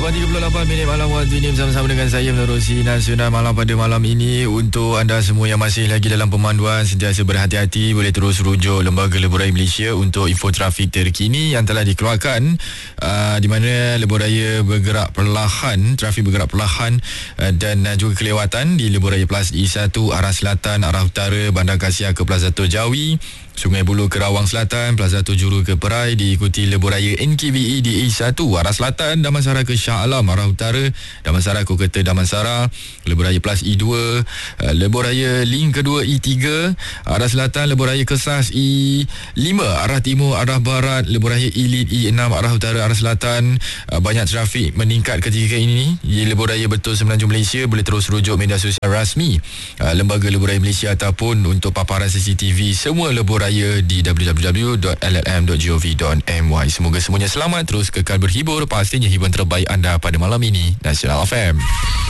8.38 malam waktu ini bersama-sama dengan saya menerusi Nasional Malam pada malam ini. Untuk anda semua yang masih lagi dalam pemanduan, sentiasa berhati-hati, boleh terus rujuk Lembaga Lebuh Raya Malaysia untuk info trafik terkini yang telah dikeluarkan, di mana lebuh raya bergerak perlahan, trafik bergerak perlahan, dan juga kelewatan di Lebuh Raya Plus E1 arah selatan, arah utara, Bandar Kasia ke Plaza Tor Jawi, Sungai Buloh ke Rawang Selatan, Plaza Tojuru ke Perai, diikuti lebuh raya NKVE di E1 arah selatan, Damansara ke Shah Alam arah utara, Damansara ke Kota Damansara, lebuh raya Plus E2, lebuh raya Link kedua E3 arah selatan, lebuh raya Kesas E5 arah timur arah barat, lebuh raya Elite E6 arah utara arah selatan. Banyak trafik meningkat ketika ini di lebuh raya Betul Semenanjung Malaysia. Boleh terus rujuk media sosial rasmi Lembaga Lebuh Raya Malaysia ataupun untuk paparan CCTV semua lebuh raya di www.llm.gov.my. Semoga semuanya selamat, terus kekal berhibur. Pastinya hiburan terbaik anda pada malam ini. Nasional FM.